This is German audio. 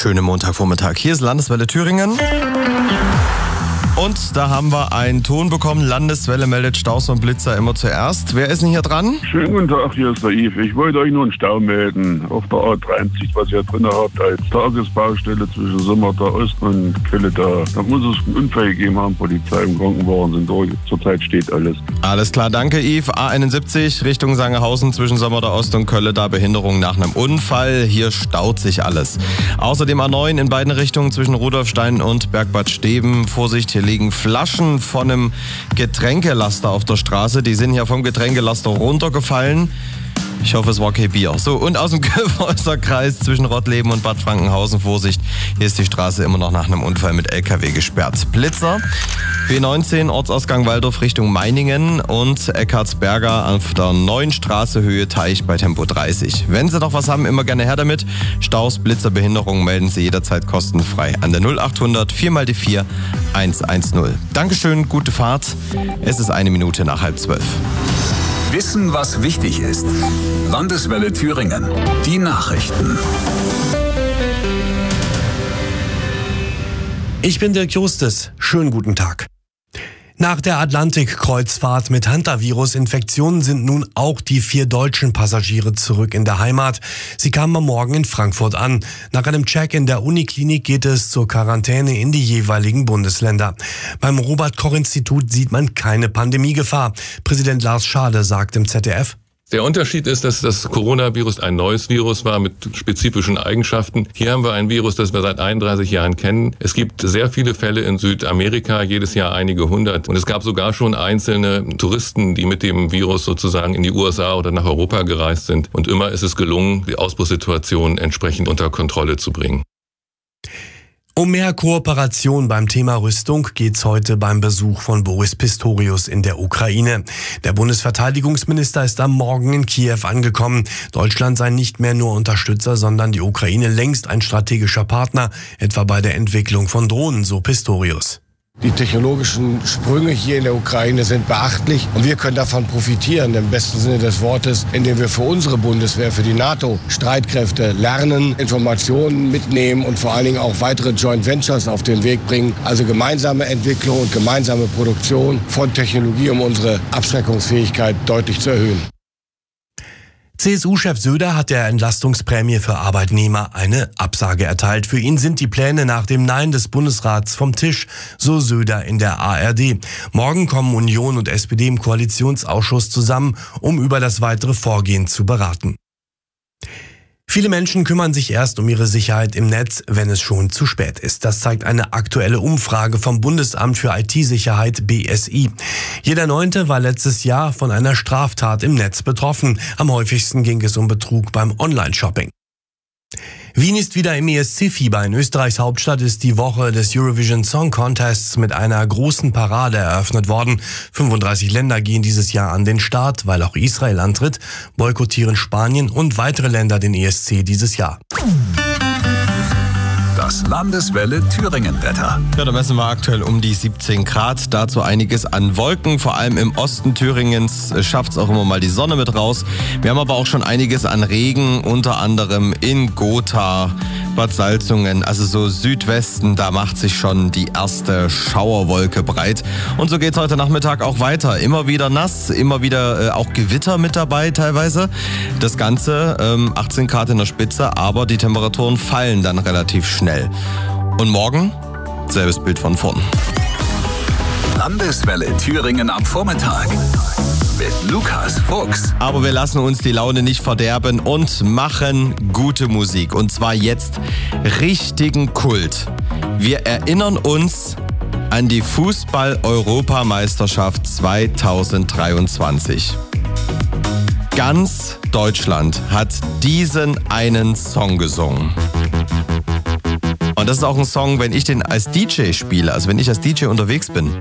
schönen Montagvormittag. Hier ist Landeswelle Thüringen. Und da haben wir einen Ton bekommen. Landeswelle meldet Staus und Blitzer immer zuerst. Wer ist denn hier dran? Schönen guten Tag, hier ist der Yves. Ich wollte euch nur einen Stau melden auf der A73, was ihr drin habt als Tagesbaustelle zwischen Sommerter Ost und Kölleda. Da muss es einen Unfall gegeben haben. Polizei und Krankenwagen sind durch. Zurzeit steht alles. Alles klar, danke Yves. A71 Richtung Sangerhausen zwischen Sommerter Ost und Kölleda. Behinderung nach einem Unfall. Hier staut sich alles. Außerdem A9 in beiden Richtungen zwischen Rudolfstein und Bergbad Steben. Vorsicht, hier liegen Flaschen von einem Getränkelaster auf der Straße. Die sind hier vom Getränkelaster runtergefallen. Ich hoffe, es war kein Bier. So, und aus dem Kyffhäuser Kreis zwischen Rottleben und Bad Frankenhausen, Vorsicht, hier ist die Straße immer noch nach einem Unfall mit LKW gesperrt. Blitzer, B19, Ortsausgang Waldorf Richtung Meiningen und Eckartsberger auf der neuen Straße Höhe Teich bei Tempo 30. Wenn Sie noch was haben, immer gerne her damit. Staus, Blitzer, Behinderungen melden Sie jederzeit kostenfrei an der 0800 4x4 110. Dankeschön, gute Fahrt. Es ist 1 Minute nach 11:30. Wissen, was wichtig ist. Landeswelle Thüringen. Die Nachrichten. Ich bin Dirk Justus. Schönen guten Tag. Nach der Atlantik-Kreuzfahrt mit Hantavirus-Infektionen sind nun auch die 4 deutschen Passagiere zurück in der Heimat. Sie kamen am Morgen in Frankfurt an. Nach einem Check in der Uniklinik geht es zur Quarantäne in die jeweiligen Bundesländer. Beim Robert-Koch-Institut sieht man keine Pandemiegefahr. Präsident Lars Schade sagt im ZDF: Der Unterschied ist, dass das Coronavirus ein neues Virus war mit spezifischen Eigenschaften. Hier haben wir ein Virus, das wir seit 31 Jahren kennen. Es gibt sehr viele Fälle in Südamerika, jedes Jahr einige hundert. Und es gab sogar schon einzelne Touristen, die mit dem Virus sozusagen in die USA oder nach Europa gereist sind. Und immer ist es gelungen, die Ausbruchssituation entsprechend unter Kontrolle zu bringen. Um mehr Kooperation beim Thema Rüstung geht's heute beim Besuch von Boris Pistorius in der Ukraine. Der Bundesverteidigungsminister ist am Morgen in Kiew angekommen. Deutschland sei nicht mehr nur Unterstützer, sondern die Ukraine längst ein strategischer Partner, etwa bei der Entwicklung von Drohnen, so Pistorius. Die technologischen Sprünge hier in der Ukraine sind beachtlich und wir können davon profitieren, im besten Sinne des Wortes, indem wir für unsere Bundeswehr, für die NATO-Streitkräfte lernen, Informationen mitnehmen und vor allen Dingen auch weitere Joint Ventures auf den Weg bringen. Also gemeinsame Entwicklung und gemeinsame Produktion von Technologie, um unsere Abschreckungsfähigkeit deutlich zu erhöhen. CSU-Chef Söder hat der Entlastungsprämie für Arbeitnehmer eine Absage erteilt. Für ihn sind die Pläne nach dem Nein des Bundesrats vom Tisch, so Söder in der ARD. Morgen kommen Union und SPD im Koalitionsausschuss zusammen, um über das weitere Vorgehen zu beraten. Viele Menschen kümmern sich erst um ihre Sicherheit im Netz, wenn es schon zu spät ist. Das zeigt eine aktuelle Umfrage vom Bundesamt für IT-Sicherheit BSI. Jeder 9. war letztes Jahr von einer Straftat im Netz betroffen. Am häufigsten ging es um Betrug beim Online-Shopping. Wien ist wieder im ESC-Fieber. In Österreichs Hauptstadt ist die Woche des Eurovision Song Contests mit einer großen Parade eröffnet worden. 35 Länder gehen dieses Jahr an den Start, weil auch Israel antritt, boykottieren Spanien und weitere Länder den ESC dieses Jahr. Das Landeswelle Thüringen-Wetter. Ja, da messen wir aktuell um die 17 Grad. Dazu einiges an Wolken. Vor allem im Osten Thüringens schafft es auch immer mal die Sonne mit raus. Wir haben aber auch schon einiges an Regen, unter anderem in Gotha, Bad Salzungen, also so Südwesten. Da macht sich schon die erste Schauerwolke breit. Und so geht's heute Nachmittag auch weiter. Immer wieder nass, immer wieder auch Gewitter mit dabei teilweise. Das Ganze 18 Grad in der Spitze, aber die Temperaturen fallen dann relativ schnell. Und morgen, selbes Bild von vorn. Landeswelle Thüringen am Vormittag mit Lukas Fuchs. Aber wir lassen uns die Laune nicht verderben und machen gute Musik. Und zwar jetzt richtigen Kult. Wir erinnern uns an die Fußball-Europameisterschaft 2023. Ganz Deutschland hat diesen einen Song gesungen. Und das ist auch ein Song, wenn ich den als DJ spiele, also wenn ich als DJ unterwegs bin.